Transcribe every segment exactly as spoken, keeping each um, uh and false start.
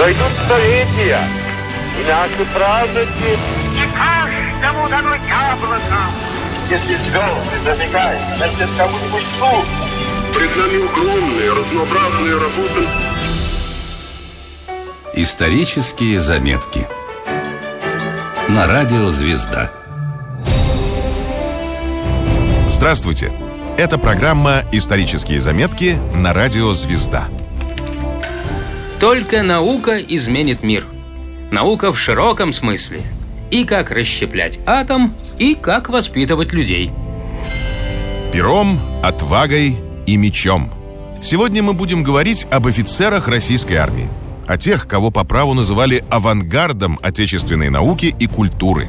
Пройдут столетия, и наши праздники... Не каждому дано яблоко. Если звезды зажигают, значит, кому-нибудь суд. Пред нами огромные, разнообразные работы. Исторические заметки на радио «Звезда». Здравствуйте! Это программа «Исторические заметки» на радио «Звезда». Только наука изменит мир. Наука в широком смысле. И как расщеплять атом, и как воспитывать людей. Пером, отвагой и мечом. Сегодня мы будем говорить об офицерах российской армии. О тех, кого по праву называли авангардом отечественной науки и культуры.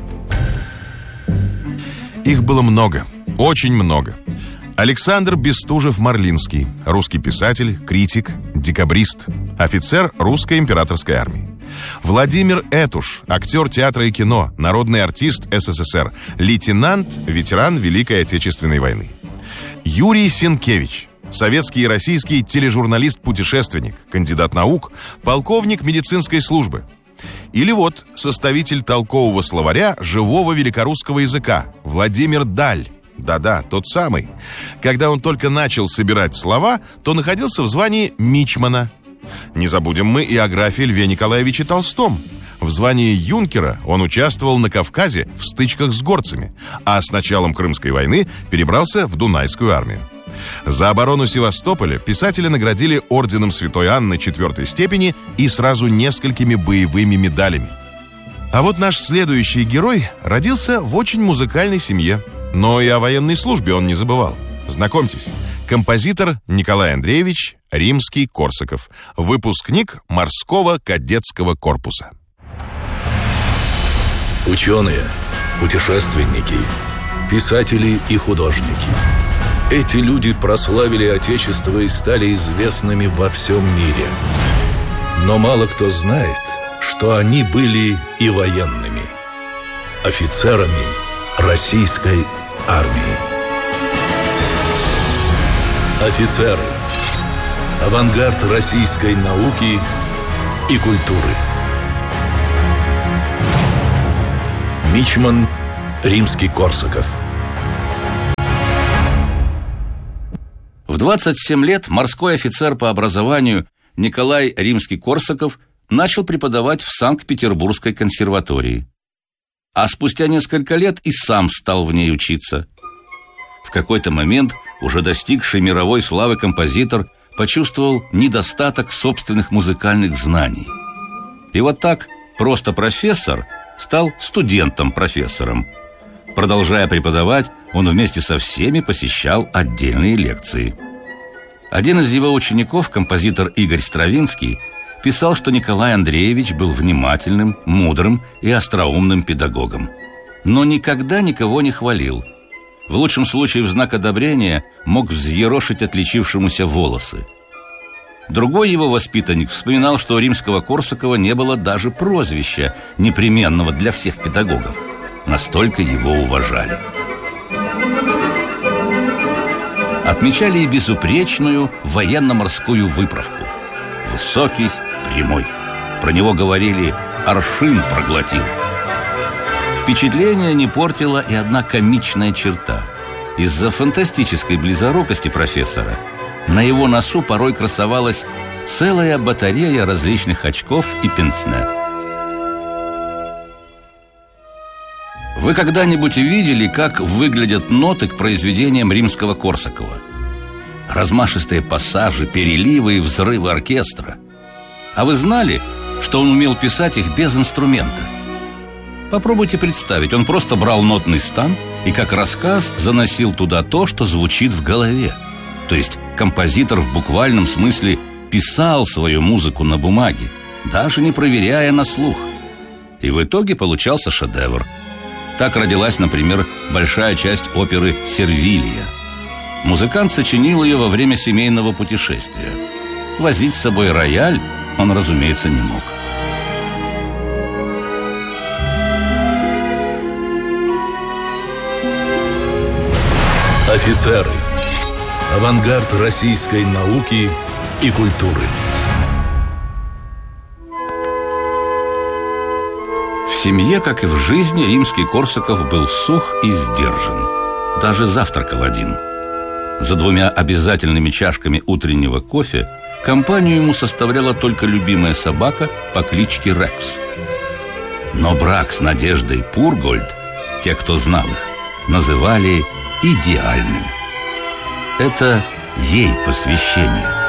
Их было много, очень много. Александр Бестужев-Марлинский, русский писатель, критик, декабрист, офицер русской императорской армии. Владимир Этуш, актер театра и кино, народный артист СССР, лейтенант, ветеран Великой Отечественной войны. Юрий Сенкевич, советский и российский тележурналист-путешественник, кандидат наук, полковник медицинской службы. Или вот составитель толкового словаря живого великорусского языка Владимир Даль. Да-да, тот самый. Когда он только начал собирать слова, то находился в звании мичмана. Не забудем мы и о графе Льве Николаевиче Толстом. В звании юнкера он участвовал на Кавказе в стычках с горцами, а с началом Крымской войны перебрался в Дунайскую армию. За оборону Севастополя писателя наградили орденом Святой Анны четвертой степени и сразу несколькими боевыми медалями. А вот наш следующий герой родился в очень музыкальной семье. Но и о военной службе он не забывал. Знакомьтесь, композитор Николай Андреевич Римский-Корсаков, выпускник морского кадетского корпуса. Ученые, путешественники, писатели и художники. Эти люди прославили Отечество и стали известными во всем мире. Но мало кто знает, что они были и военными, офицерами российской армии. Офицеры. Авангард российской науки и культуры. Мичман Римский-Корсаков. В двадцать семь лет морской офицер по образованию Николай Римский-Корсаков начал преподавать в Санкт-Петербургской консерватории. А спустя несколько лет и сам стал в ней учиться. В какой-то момент уже достигший мировой славы композитор почувствовал недостаток собственных музыкальных знаний. И вот так просто профессор стал студентом-профессором. Продолжая преподавать, он вместе со всеми посещал отдельные лекции. Один из его учеников, композитор Игорь Стравинский, писал, что Николай Андреевич был внимательным, мудрым и остроумным педагогом. Но никогда никого не хвалил. В лучшем случае в знак одобрения мог взъерошить отличившемуся волосы. Другой его воспитанник вспоминал, что у Римского-Корсакова не было даже прозвища, непременного для всех педагогов. Настолько его уважали. Отмечали и безупречную военно-морскую выправку. Высокий, прямой. Про него говорили «аршин проглотил». Впечатление не портила и одна комичная черта. Из-за фантастической близорукости профессора на его носу порой красовалась целая батарея различных очков и пенсне. Вы когда-нибудь видели, как выглядят ноты к произведениям Римского-Корсакова? Размашистые пассажи, переливы и взрывы оркестра. А вы знали, что он умел писать их без инструмента? Попробуйте представить, он просто брал нотный стан и как рассказ заносил туда то, что звучит в голове. То есть композитор в буквальном смысле писал свою музыку на бумаге, даже не проверяя на слух. И в итоге получался шедевр. Так родилась, например, большая часть оперы «Сервилия». Музыкант сочинил ее во время семейного путешествия. Возить с собой рояль он, разумеется, не мог. Офицеры. Авангард российской науки и культуры. семье, как и в жизни, Римский-Корсаков был сух и сдержан. Даже завтракал один. За двумя обязательными чашками утреннего кофе компанию ему составляла только любимая собака по кличке Рекс. Но брак с Надеждой Пургольд, те, кто знал их, называли идеальным. Это ей посвящение.